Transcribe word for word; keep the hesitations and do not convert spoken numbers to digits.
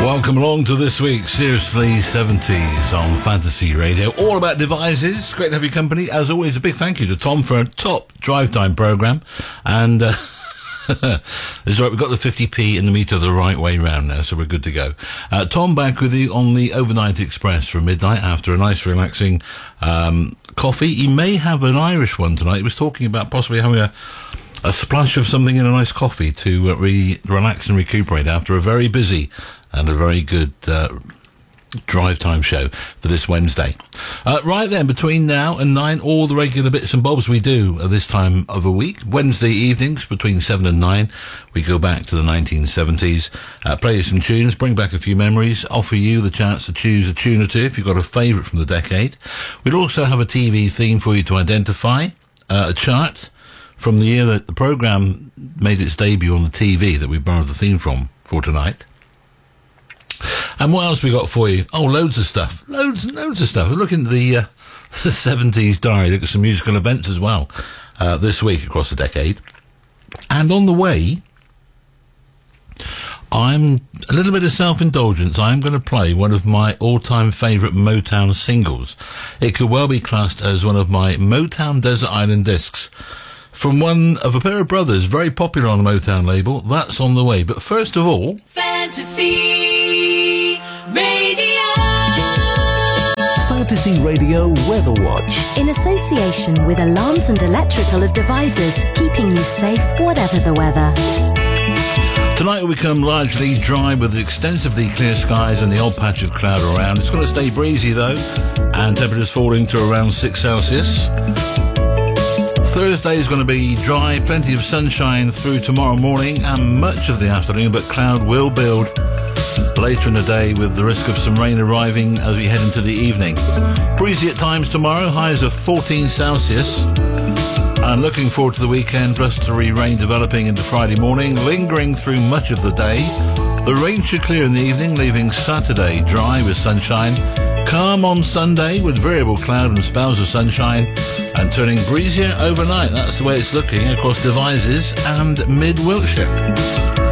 Welcome along to this week's Seriously seventies on Fantasy Radio. All about devices. Great to have your company. As always, a big thank you to Tom for a top drive time programme. And uh, this is right, we've got the fifty p in the meter the right way round now, so we're good to go. Uh, Tom back with you on the Overnight Express from midnight after a nice relaxing um, coffee. He may have an Irish one tonight. He was talking about possibly having a a splash of something in a nice coffee to uh, re- relax and recuperate after a very busy and a very good uh, drive time show for this Wednesday. Uh, right then, between now and nine, all the regular bits and bobs we do at this time of a week. Wednesday evenings between seven and nine, we go back to the nineteen seventies, uh, play you some tunes, bring back a few memories, offer you the chance to choose a tune or two if you've got a favourite from the decade. We'd also have a T V theme for you to identify, uh, a chart from the year that the programme made its debut on the T V that we borrowed the theme from for tonight. And what else we got for you? Oh, loads of stuff. Loads and loads of stuff. We're looking at the, uh, the seventies diary. Look at some musical events as well uh, this week across the decade. And on the way, I'm a little bit of self-indulgence. I'm going to play one of my all-time favourite Motown singles. It could well be classed as one of my Motown Desert Island discs from one of a pair of brothers, very popular on the Motown label. That's on the way. But first of all, Fantasy Radio. Fantasy Radio Weather Watch. In association with Alarms and Electrical Devices, keeping you safe whatever the weather. tonight will become largely dry with extensively clear skies and the odd patch of cloud around. It's going to stay breezy though, and temperatures falling to around six Celsius. Thursday is going to be dry, plenty of sunshine through tomorrow morning and much of the afternoon, but cloud will build later in the day with the risk of some rain arriving as we head into the evening. Breezy at times tomorrow, highs of fourteen Celsius. I'm looking forward to the weekend, blustery rain developing into Friday morning, lingering through much of the day. The rain should clear in the evening, leaving Saturday dry with sunshine. Calm on Sunday with variable cloud and spells of sunshine, and turning breezier overnight. That's the way it's looking across Devizes and mid-Wiltshire.